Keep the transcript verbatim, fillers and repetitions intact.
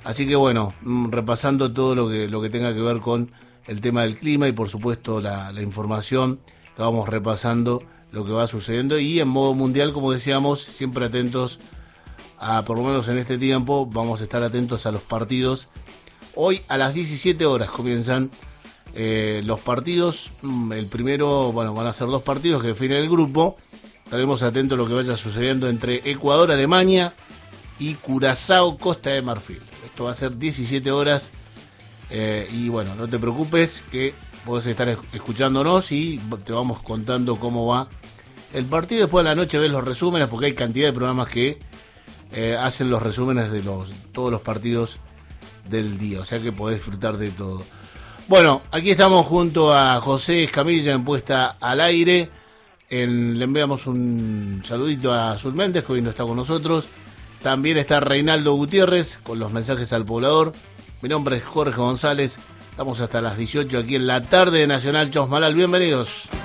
Así que bueno, repasando todo lo que, lo que tenga que ver con el tema del clima y por supuesto la, la información que vamos repasando, lo que va sucediendo y en modo mundial, como decíamos, siempre atentos a, por lo menos en este tiempo, vamos a estar atentos a los partidos. Hoy a las diecisiete horas comienzan eh, los partidos. El primero, bueno, van a ser dos partidos que definen el grupo. Estaremos atentos a lo que vaya sucediendo entre Ecuador, Alemania y Curazao, Costa de Marfil. Esto va a ser diecisiete horas eh, y bueno, no te preocupes que podés estar escuchándonos y te vamos contando cómo va el partido. Después de la noche ves los resúmenes porque hay cantidad de programas que eh, hacen los resúmenes de los todos los partidos del día, o sea que podés disfrutar de todo. Bueno, aquí estamos junto a José Escamilla en Puesta al Aire. En, le enviamos un saludito a Azul Méndez, que hoy no está con nosotros. También está Reinaldo Gutiérrez con los mensajes al poblador. Mi nombre es Jorge González. Estamos hasta las dieciocho aquí en la tarde de Nacional Chosmalal. Bienvenidos.